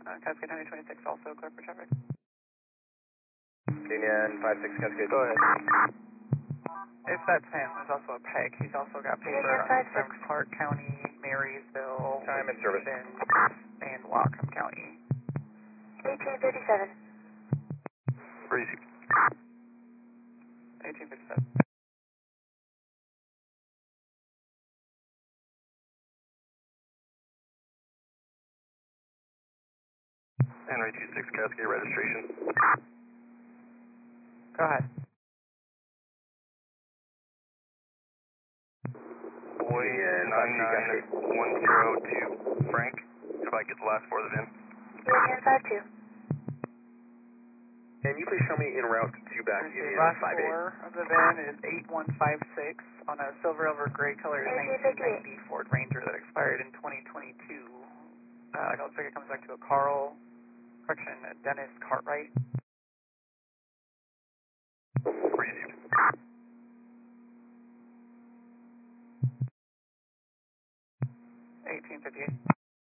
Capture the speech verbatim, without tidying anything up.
Uh, Cascade County twenty-six also clear for traffic. Union five six Cascade. Go ahead. If that's him, there's also a peg. He's also got paper Union on five six. from Clark County, Marysville, Time and service. and Whatcom County. eighteen fifty-seven. Breezy. eighteen fifty-seven. Henry two six Cascade registration. Go ahead. Boy nine nine one zero two Frank. If I get the last four of the V I N. Union five two. Can you please show me en route to back The Union last five eight? four of the van is eight one five six on a silver over gray color nineteen ninety Ford Ranger that expired in twenty twenty-two. Uh, it looks like it comes back to a Carl, correction, a Dennis Cartwright. Breezy. eighteen fifty-eight.